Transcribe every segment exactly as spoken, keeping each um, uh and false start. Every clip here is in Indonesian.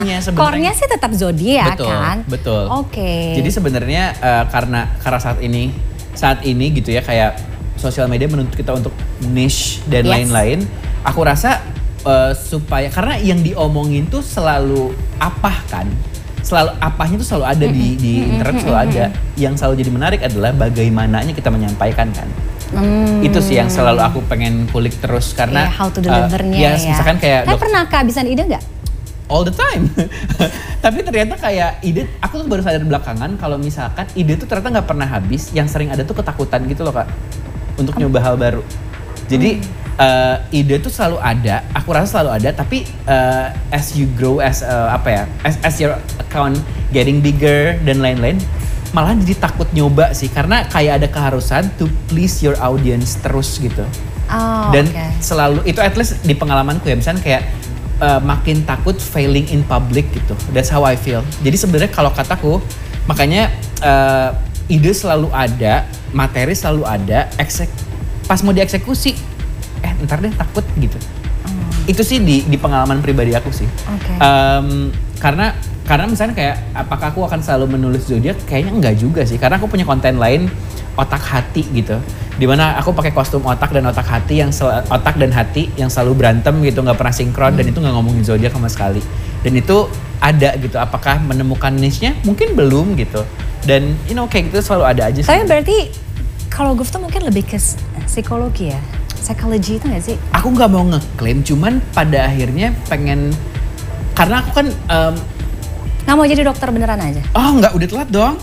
Core-nya sih tetap zodiak betul, kan? Betul. Oke. Okay. Jadi sebenarnya uh, karena karena saat ini saat ini gitu ya kayak sosial media menuntut kita untuk niche dan lain-lain. Yes. Aku rasa uh, supaya karena yang diomongin tuh selalu apa kan? Selalu apanya tuh selalu ada di di internet selalu ada. Yang selalu jadi menarik adalah bagaimananya kita menyampaikan kan. Hmm. Itu sih yang selalu aku pengen kulik terus karena yeah, how to delivernya uh, ya. ya. Misalkan kayak Tapi pernah kehabisan ide nggak? All the time. Tapi ternyata kayak ide, aku tuh baru sadar belakangan kalau misalkan ide tuh ternyata nggak pernah habis. Yang sering ada tuh ketakutan gitu loh Kak, untuk nyoba hal baru. Jadi hmm. uh, ide tuh selalu ada, aku rasa selalu ada. Tapi uh, as you grow, as uh, apa ya, as, as your account getting bigger dan lain-lain, malahan jadi takut nyoba sih. Karena kayak ada keharusan to please your audience terus gitu. Oh, dan okay. selalu itu at least di pengalamanku ya, misalnya kayak Uh, makin takut failing in public gitu. That's how I feel. Jadi sebenarnya kalau kataku, makanya uh, ide selalu ada, materi selalu ada, eksek pas mau dieksekusi, eh ntar deh takut gitu. Hmm. Itu sih di, di pengalaman pribadi aku sih. Okay. Um, karena karena misalnya kayak apakah aku akan selalu menulis zodiak? Kayaknya enggak juga sih. Karena aku punya konten lain, otak hati gitu. Dimana aku pakai kostum otak dan otak hati yang sel- otak dan hati yang selalu berantem gitu, nggak pernah sinkron. hmm. Dan itu nggak ngomongin zodiak sama sekali. Dan itu ada gitu. Apakah menemukan niche-nya? Mungkin belum gitu. Dan you know kayak gitu selalu ada aja sih. Tapi berarti kalau Guf tuh mungkin lebih ke psikologi ya, psychology itu nggak sih? Aku nggak mau ngeklaim, cuman pada akhirnya pengen karena aku kan um, nggak mau jadi dokter beneran aja? Oh enggak, udah telat dong.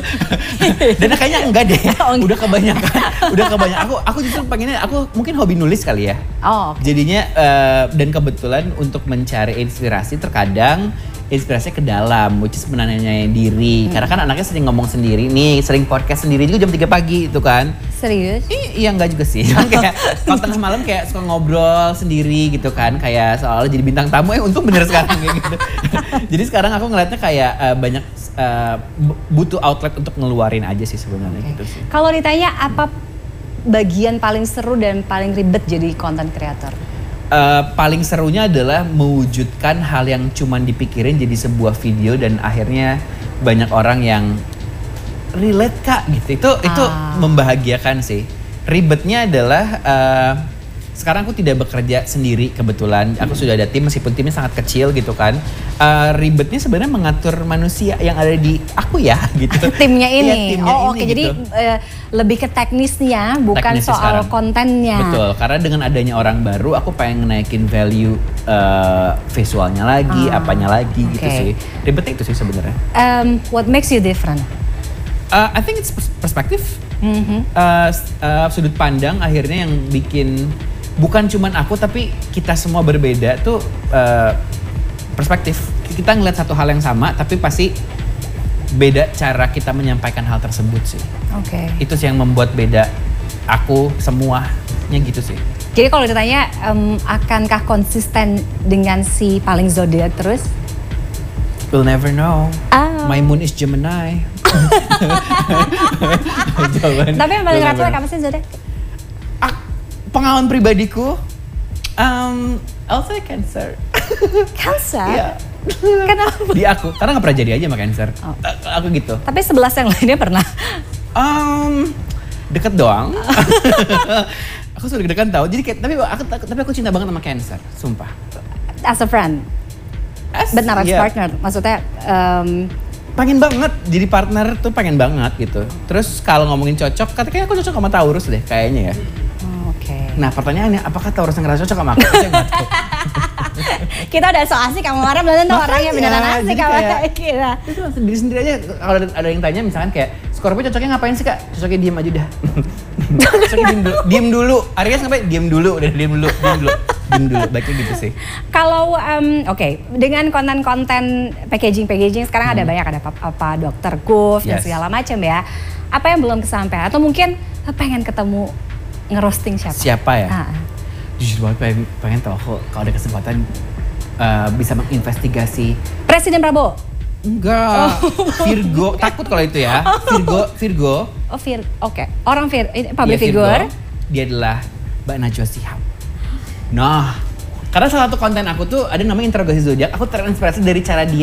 Dan kayaknya enggak deh. Oh, udah kebanyakan. Udah kebanyakan. Aku aku justru pengennya aku mungkin hobi nulis kali ya. Oh. Okay. Jadinya uh, dan kebetulan untuk mencari inspirasi terkadang inspirasinya ke dalam, which is menanyai diri. Hmm. Karena kan anaknya sering ngomong sendiri nih, sering podcast sendiri juga jam tiga pagi itu kan. Serius? I- iya enggak juga sih. Kayak kalau tengah malam kayak suka ngobrol sendiri gitu kan, kayak soalnya jadi bintang tamu. Eh untung bener sekarang kayak gitu. Jadi sekarang aku ngeliatnya kayak uh, banyak uh, butuh outlet untuk ngeluarin aja sih sebenarnya. Okay. Gitu sih. Kalau ditanya apa bagian paling seru dan paling ribet jadi content creator? Uh, paling serunya adalah mewujudkan hal yang cuman dipikirin jadi sebuah video dan akhirnya banyak orang yang relate Kak gitu. Itu ah. itu membahagiakan sih. Ribetnya adalah uh, sekarang aku tidak bekerja sendiri kebetulan. Aku sudah ada tim meskipun timnya sangat kecil gitu kan. Uh, ribetnya sebenarnya mengatur manusia yang ada di aku ya gitu. Timnya ini. Ya, timnya oh oke okay. gitu. Jadi uh, lebih ke teknisnya bukan teknisnya soal sekarang. Kontennya. Betul, karena dengan adanya orang baru aku pengen naikin value uh, visualnya lagi, ah, apanya lagi okay. gitu sih. Ribetnya itu sih sebenarnya. Um, what makes you different? Uh, I think it's perspektif. Mm-hmm. uh, uh, sudut pandang akhirnya yang bikin bukan cuman aku tapi kita semua berbeda tuh uh, perspektif. Kita ngeliat satu hal yang sama tapi pasti beda cara kita menyampaikan hal tersebut sih. Oke. Okay. Itu sih yang membuat beda aku semuanya gitu sih. Jadi kalau ditanya um, akankah konsisten dengan si paling zodiak terus? We'll never know. Oh. My moon is Gemini. Tapi yang paling rata apa sih zodiak? Pengalaman pribadiku, um, I'll say Cancer. Cancer? Iya. Kenapa? Di aku, karena gak pernah jadi aja sama Cancer. Oh. Aku gitu. Tapi sebelas yang lainnya pernah? Um, deket doang. Aku sudah deg-degan tau. Jadi kayak, tapi aku tapi aku cinta banget sama Cancer, sumpah. As a friend? As, But not as yeah. partner, maksudnya... Um, pengen banget, jadi partner tuh pengen banget gitu. Terus kalau ngomongin cocok, katanya aku cocok sama Taurus deh kayaknya ya. Okay. Nah pertanyaannya, apakah Taurus yang ngerasa cocok sama aku? Kita udah so asik, kamu kemarin belum tentu orangnya beneran asik sama kita. Itu sendiri sendiri aja. Kalau ada yang tanya misalkan kayak Scorpio cocoknya ngapain sih Kak? Cocoknya diem aja dah. Cocoknya diem dulu. Diem dulu. Aries ngapain? Diem dulu. Udah diem dulu. Diem dulu. Diem dulu. Baiknya gitu sih. Kalau um, oke okay, dengan konten-konten packaging-packaging sekarang hmm. ada banyak, ada apa, apa dokter Guf yes. dan segala macam ya. Apa yang belum kesampaian atau mungkin pengen ketemu ngerosting siapa? Siapa ya? Ah. Jujur banget pengen, pengen tahu kalau ada kesempatan uh, bisa menginvestigasi Presiden Prabowo. Enggak, oh. Virgo, takut kalau itu ya. Virgo, Virgo. Oh Vir, oke. Okay. Orang Vir, public dia figure. Virgo, dia adalah Mbak Najwa Shihab. Nah, Karena salah satu konten aku tuh ada namanya interogasi zodiak. Aku terinspirasi dari cara dia